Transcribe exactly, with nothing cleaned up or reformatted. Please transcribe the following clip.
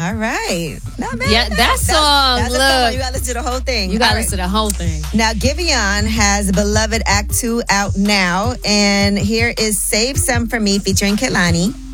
All right. Not bad. Yeah, that song, That's, that's look. a good one. You got to listen to the whole thing. You got to All right. listen to the whole thing. Now, Giveon has Beloved Act two out now. And here is Save Some For Me featuring Kehlani.